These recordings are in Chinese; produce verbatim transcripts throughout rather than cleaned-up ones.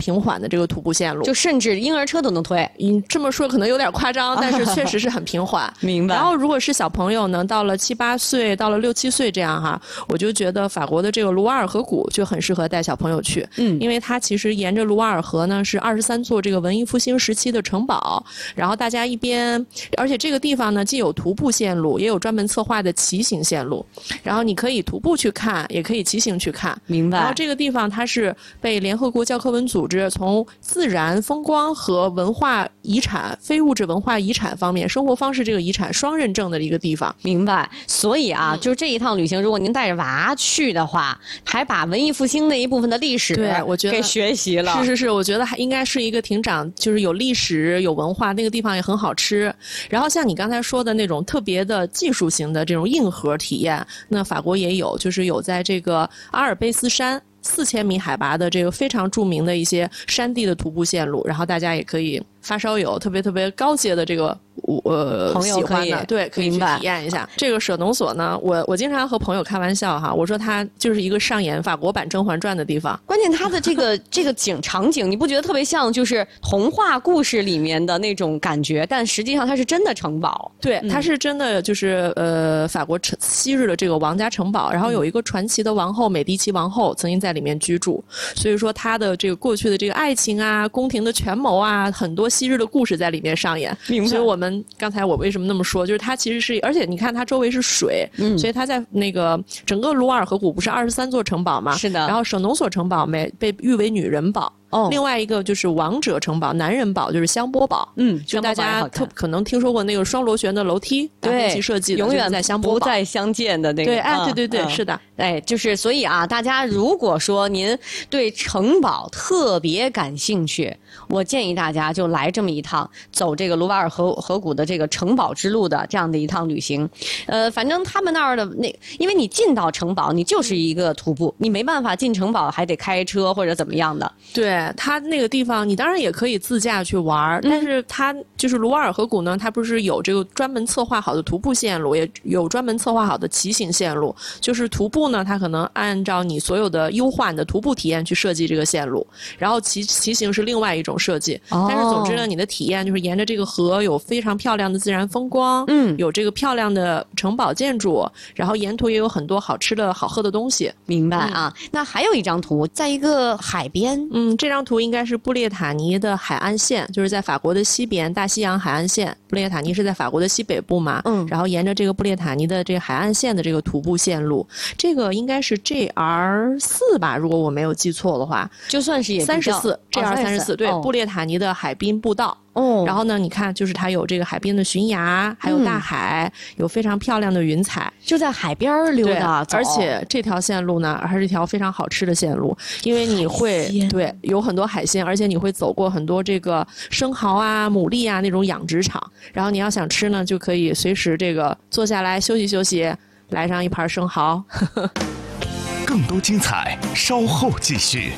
平缓的这个徒步线路， 就甚至婴儿车都能推。 你这么说可能有点夸张，但是确实是很平缓。 明白。 然后如果是小朋友呢，到了七八岁，到了六七岁这样哈，我就觉得法国的这个卢瓦尔河谷就很适合带小朋友去，嗯，因为它其实沿着卢瓦尔河呢是二十三座这个文艺复兴时期的城堡，然后大家一边，而且这个地方呢既有徒步线路，也有专门策划的骑行线路，然后你可以徒步去看，也可以骑行去看。 明白。 然后这个地方它是被联合国教科文组织从自然风光和文化遗产、非物质文化遗产方面，生活方式这个遗产双认证的一个地方。 明白。所以啊，嗯、就是这一趟旅行，如果您带着娃去的话，还把文艺复兴那一部分的历史， 对，我觉得给学习了。 是是是，我觉得还应该是一个挺长，就是有历史、有文化，那个地方也很好吃。然后像你刚才说的那种特别的技术型的这种硬核体验，那法国也有，就是有在这个阿尔卑斯山。四千米海拔的这个非常著名的一些山地的徒步线路，然后大家也可以发烧友特别特别高阶的这个呃朋友可以喜欢的，对，可以去体验一下。这个舍农所呢，我我经常和朋友开玩笑哈，我说它就是一个上演法国版《甄嬛传》的地方。 关键它的这个这个景场景，你不觉得特别像就是童话故事里面的那种感觉？但实际上它是真的城堡。 对，它是真的就是呃法国昔日的这个王家城堡，然后有一个传奇的王后美第奇王后曾经在里面居住，所以说它的这个过去的这个爱情啊、宫廷的权谋啊，很多昔日的故事在里面上演。 明白。 所以我们刚才我为什么那么说，就是它其实是，而且你看它周围是水，嗯，所以它在那个整个卢瓦尔河谷不是二十三座城堡吗？ 是的。 然后舍农所城堡被被誉为女人堡。哦，另外一个就是王者城堡、男人堡，就是香波堡。嗯，就大家特可能听说过那个双螺旋的楼梯， 对， 其设计的， 永远在香波堡不再相见的那个。 对，哎，对对对， 嗯、 是的， 哎，就是所以啊，大家如果说您对城堡特别感兴趣，我建议大家就来这么一趟，走这个卢瓦尔河河谷的这个城堡之路的这样的一趟旅行。呃，反正他们那儿的那，因为你进到城堡，你就是一个徒步，你没办法进城堡还得开车或者怎么样的。 对。它那个地方，你当然也可以自驾去玩，但是它就是卢瓦尔河谷呢，它不是有这个专门策划好的徒步线路，也有专门策划好的骑行线路。就是徒步呢，它可能按照你所有的优化你的徒步体验去设计这个线路，然后骑骑行是另外一种设计。哦、但是总之呢，你的体验就是沿着这个河有非常漂亮的自然风光，嗯，有这个漂亮的城堡建筑，然后沿途也有很多好吃的好喝的东西。 明白啊？嗯、那还有一张图，在一个海边， 嗯，这张图应该是布列塔尼的海岸线，就是在法国的西边，大西洋海岸线。布列塔尼是在法国的西北部嘛，嗯，然后沿着这个布列塔尼的这个海岸线的这个徒步线路，这个应该是 G R 四吧，如果我没有记错的话， 就算是也三十四 G R 三十四，对， 哦、 布列塔尼的海滨步道。哦，然后呢？你看，就是它有这个海边的悬崖，还有大海，嗯、有非常漂亮的云彩， 就在海边溜达。 而且这条线路呢，还是一条非常好吃的线路，因为你会对有很多海鲜，而且你会走过很多这个生蚝啊、牡蛎啊那种养殖场。然后你要想吃呢，就可以随时这个坐下来休息休息，来上一盘生蚝。 更多精彩，稍后继续。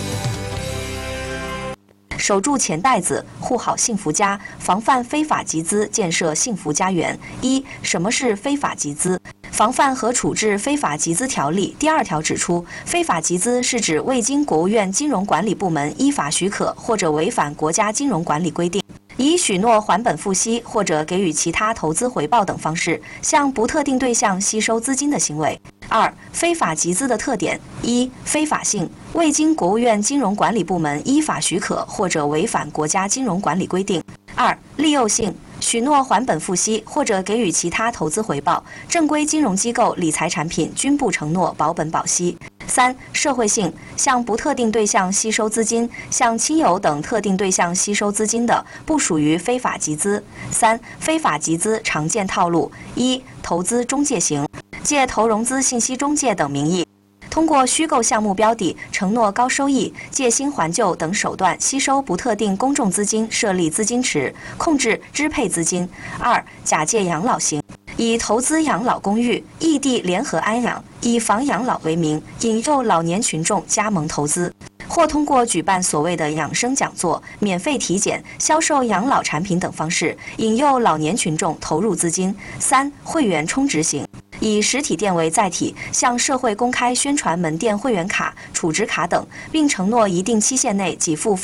守住钱袋子，护好幸福家，防范非法集资，建设幸福家园。一、什么是非法集资？防范和处置非法集资条例第二条指出，非法集资是指未经国务院金融管理部门依法许可或者违反国家金融管理规定，以许诺还本付息或者给予其他投资回报等方式，向不特定对象吸收资金的行为。二、非法集资的特点：一、非法性，未经国务院金融管理部门依法许可或者违反国家金融管理规定；二、利诱性，许诺还本付息或者给予其他投资回报，正规金融机构理财产品均不承诺保本保息。三、社会性，向不特定对象吸收资金，向亲友等特定对象吸收资金的，不属于非法集资。三、非法集资常见套路：一、投资中介型，借投融资信息中介等名义，通过虚构项目标的、承诺高收益、借新还旧等手段吸收不特定公众资金，设立资金池，控制支配资金。二、假借养老型，以投资养老公寓、异地联合安养、以房养老为名，引诱老年群众加盟投资，或通过举办所谓的养生讲座、免费体检、销售养老产品等方式，引诱老年群众投入资金。三、会员充值型，以实体店为载体，向社会公开宣传门店会员卡、储值卡等，并承诺一定期限内给付